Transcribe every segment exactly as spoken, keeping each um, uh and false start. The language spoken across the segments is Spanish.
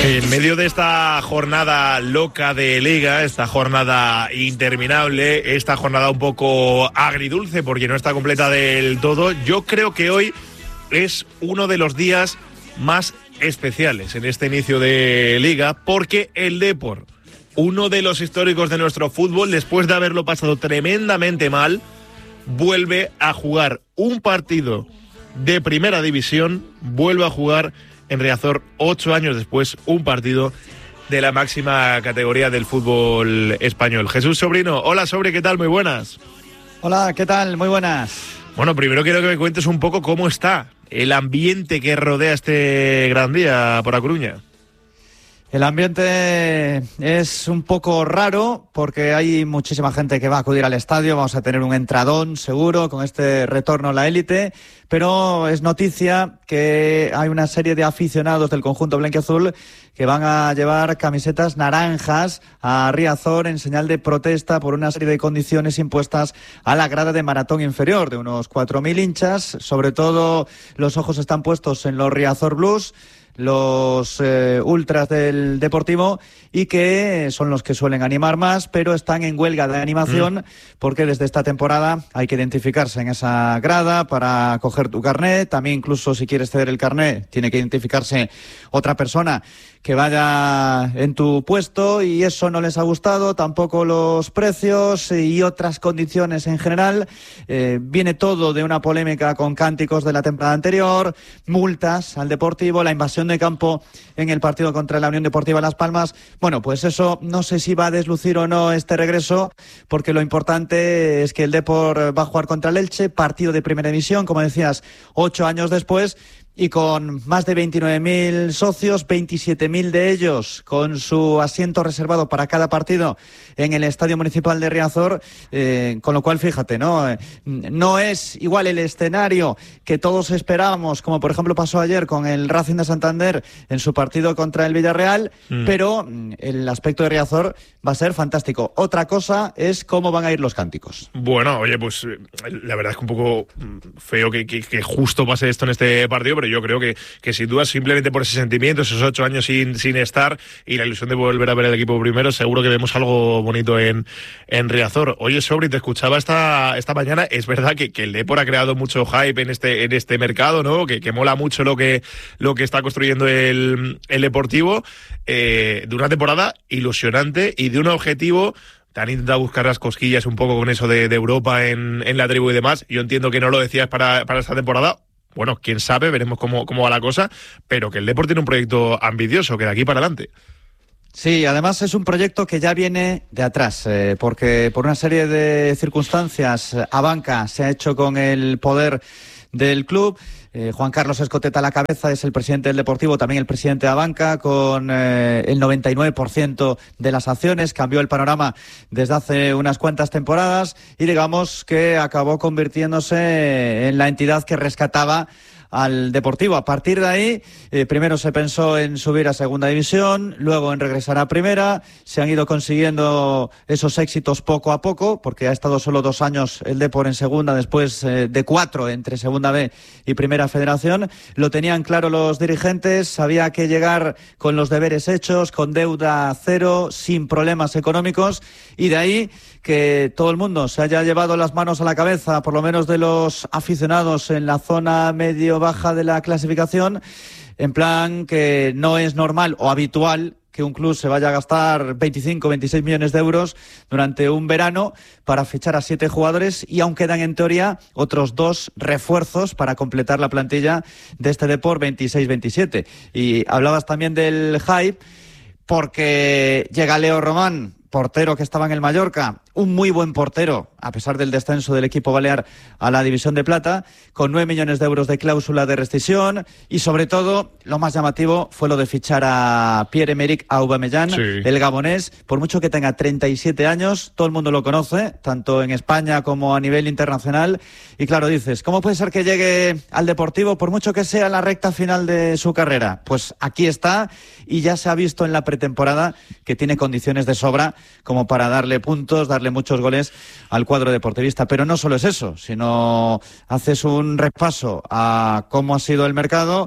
En medio de esta jornada loca de Liga, esta jornada interminable, esta jornada un poco agridulce porque no está completa del todo, yo creo que hoy es uno de los días más especiales en este inicio de Liga, porque el Depor, uno de los históricos de nuestro fútbol, después de haberlo pasado tremendamente mal, vuelve a jugar un partido de primera división, vuelve a jugar en Riazor ocho años después un partido de la máxima categoría del fútbol español. Jesús Sobrino, hola Sobre, ¿qué tal? Muy buenas. Hola, ¿qué tal? Muy buenas. Bueno, primero quiero que me cuentes un poco cómo está el ambiente que rodea este gran día por A Coruña. El ambiente es un poco raro porque hay muchísima gente que va a acudir al estadio. Vamos a tener un entradón seguro con este retorno a la élite, pero es noticia que hay una serie de aficionados del conjunto blanquiazul que van a llevar camisetas naranjas a Riazor en señal de protesta por una serie de condiciones impuestas a la grada de maratón inferior de unos cuatro mil hinchas. Sobre todo los ojos están puestos en los Riazor Blues, los eh, ultras del Deportivo, y que son los que suelen animar más, pero están en huelga de animación mm. porque desde esta temporada hay que identificarse en esa grada para coger tu carnet. También, incluso si quieres ceder el carnet, tiene que identificarse otra persona que vaya en tu puesto, y eso no les ha gustado, tampoco los precios y otras condiciones en general. Eh, viene todo de una polémica con cánticos de la temporada anterior, multas al Deportivo, la invasión de campo en el partido contra la Unión Deportiva Las Palmas. Bueno, pues eso no sé si va a deslucir o no este regreso, porque lo importante es que el Depor va a jugar contra el Elche, partido de primera división, como decías, ocho años después, y con más de veintinueve mil socios, veintisiete mil de ellos con su asiento reservado para cada partido en el Estadio Municipal de Riazor, eh, con lo cual, fíjate, ¿no? Eh, no es igual el escenario que todos esperábamos, como por ejemplo pasó ayer con el Racing de Santander en su partido contra el Villarreal, mm. pero el aspecto de Riazor va a ser fantástico. Otra cosa es cómo van a ir los cánticos. Bueno, oye, pues la verdad es que un poco feo que, que, que justo pase esto en este partido, pero yo creo que, que sin duda, simplemente por ese sentimiento, esos ocho años sin, sin estar y la ilusión de volver a ver al equipo primero, seguro que vemos algo bonito en, en Riazor. Oye, Sobri, te escuchaba esta, esta mañana, es verdad que, que el Depor ha creado mucho hype en este, en este mercado, ¿no? Que, que mola mucho lo que, lo que está construyendo el, el Deportivo, eh, de una temporada ilusionante y de un objetivo. Te han intentado buscar las cosquillas un poco con eso de, de Europa en, en la tribu y demás. Yo entiendo que no lo decías para, para esta temporada. Bueno, quién sabe, veremos cómo, cómo va la cosa, pero que el Depor tiene un proyecto ambicioso, que de aquí para adelante. Sí, además es un proyecto que ya viene de atrás, eh, porque por una serie de circunstancias Abanca se ha hecho con el poder del club. Eh, Juan Carlos Escoteta a la cabeza es el presidente del Deportivo, también el presidente de Abanca, con eh, el noventa y nueve por ciento de las acciones. Cambió el panorama desde hace unas cuantas temporadas y digamos que acabó convirtiéndose en la entidad que rescataba al Deportivo. A partir de ahí, eh, primero se pensó en subir a segunda división, luego en regresar a primera. Se han ido consiguiendo esos éxitos poco a poco, porque ha estado solo dos años el Depor en segunda, después eh, de cuatro entre segunda B y primera federación. Lo tenían claro los dirigentes, había que llegar con los deberes hechos, con deuda cero, sin problemas económicos, y de ahí que todo el mundo se haya llevado las manos a la cabeza, por lo menos de los aficionados en la zona medio-baja de la clasificación, en plan que no es normal o habitual que un club se vaya a gastar veinticinco, veintiséis millones de euros durante un verano para fichar a siete jugadores, y aún quedan en teoría otros dos refuerzos para completar la plantilla de este Depor veintiséis veintisiete. Y hablabas también del hype, porque llega Leo Román, portero que estaba en el Mallorca, un muy buen portero, a pesar del descenso del equipo balear a la División de Plata, con nueve millones de euros de cláusula de rescisión, y sobre todo, lo más llamativo fue lo de fichar a Pierre-Emerick Aubameyang, sí. el gabonés. Por mucho que tenga treinta y siete años, todo el mundo lo conoce, tanto en España como a nivel internacional, y claro, dices, ¿cómo puede ser que llegue al Deportivo, por mucho que sea la recta final de su carrera? Pues aquí está, y ya se ha visto en la pretemporada que tiene condiciones de sobra como para darle puntos, darle muchos goles al cuadro deportivista. Pero no solo es eso, sino haces un repaso a cómo ha sido el mercado.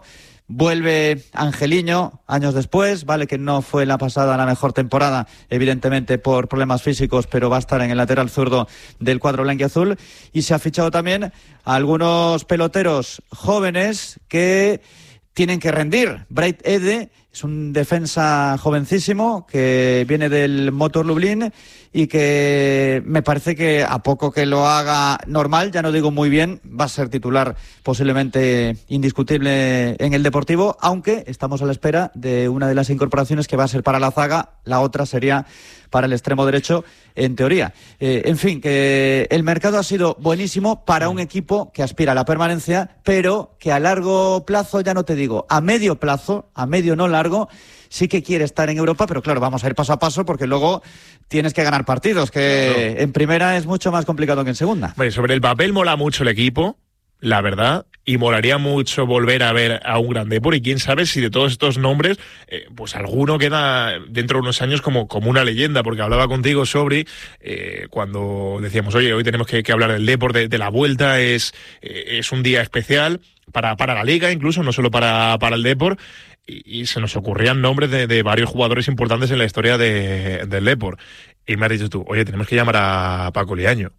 Vuelve Angeliño años después, vale que no fue la pasada la mejor temporada, evidentemente por problemas físicos, pero va a estar en el lateral zurdo del cuadro blanquiazul. Y se ha fichado también a algunos peloteros jóvenes que tienen que rendir. Bright Ede es un defensa jovencísimo que viene del Motor Lublin y que me parece que a poco que lo haga normal, ya no digo muy bien, va a ser titular posiblemente indiscutible en el Deportivo, aunque estamos a la espera de una de las incorporaciones que va a ser para la zaga, la otra sería para el extremo derecho, en teoría. Eh, en fin, que el mercado ha sido buenísimo para un equipo que aspira a la permanencia, pero que a largo plazo, ya no te digo, a medio plazo, a medio no largo, sí que quiere estar en Europa, pero claro, vamos a ir paso a paso porque luego tienes que ganar partidos, que claro, en primera es mucho más complicado que en segunda. Bueno, sobre el papel mola mucho el equipo, la verdad, y molaría mucho volver a ver a un gran Depor, y quién sabe si de todos estos nombres, eh, pues alguno queda dentro de unos años como, como una leyenda, porque hablaba contigo, Sobri, eh, cuando decíamos, oye, hoy tenemos que, que hablar del Depor, de, de la vuelta, es, eh, es un día especial para, para la Liga, incluso, no solo para, para el Depor, y, y se nos ocurrían nombres de, de varios jugadores importantes en la historia de, del Depor. Y me has dicho tú, oye, tenemos que llamar a Paco Liaño.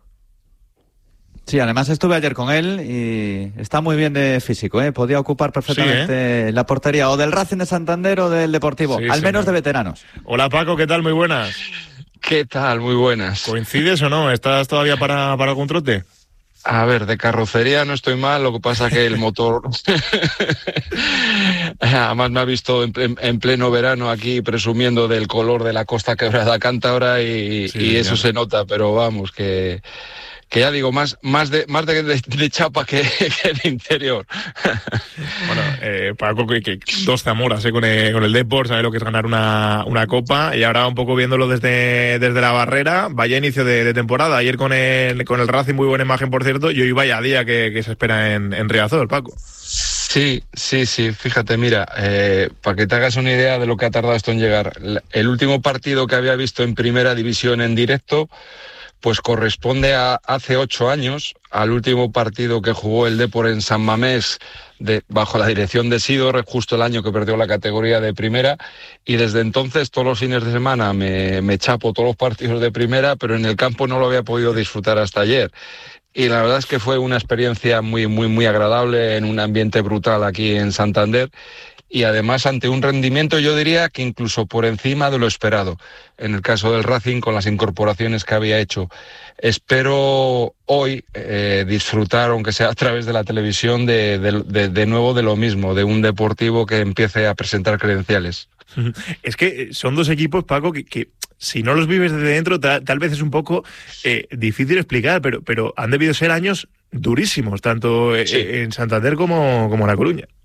Sí, además estuve ayer con él y está muy bien de físico, ¿eh? Podía ocupar perfectamente sí, ¿eh? la portería o del Racing de Santander o del Deportivo, sí, al sí, menos no. de veteranos. Hola Paco, ¿qué tal? Muy buenas. ¿Qué tal? Muy buenas. ¿Coincides o no? ¿Estás todavía para, para algún trote? A ver, de carrocería no estoy mal, lo que pasa que el motor... Además me ha visto en, en, en pleno verano aquí presumiendo del color de la Costa Quebrada Cántabra y, sí, y eso claro. se nota, pero vamos, que... que ya digo, más, más, de, más de, de, de chapa que, que de interior. Bueno, eh, Paco, que, que dos Zamoras eh, con, el, con el Depor, sabe lo que es ganar una, una copa, y ahora un poco viéndolo desde, desde la barrera, vaya inicio de, de temporada, ayer con el, con el Racing, muy buena imagen por cierto, y hoy vaya día que, que se espera en, en Riazor, Paco. Sí, sí, sí, fíjate, mira, eh, para que te hagas una idea de lo que ha tardado esto en llegar, el último partido que había visto en Primera División en directo, pues corresponde a hace ocho años, al último partido que jugó el Depor en San Mamés, de, bajo la dirección de Sidor, justo el año que perdió la categoría de primera, y desde entonces todos los fines de semana me, me chapo todos los partidos de primera, pero en el campo no lo había podido disfrutar hasta ayer. Y la verdad es que fue una experiencia muy, muy, muy agradable en un ambiente brutal aquí en Santander. Y además ante un rendimiento, yo diría que incluso por encima de lo esperado. En el caso del Racing, con las incorporaciones que había hecho. Espero hoy eh, disfrutar, aunque sea a través de la televisión, de, de, de, de nuevo de lo mismo, de un Deportivo que empiece a presentar credenciales. Es que son dos equipos, Paco, que, que si no los vives desde dentro, tal, tal vez es un poco eh, difícil explicar, pero, pero han debido ser años durísimos, tanto sí. en Santander como, como en La Coruña.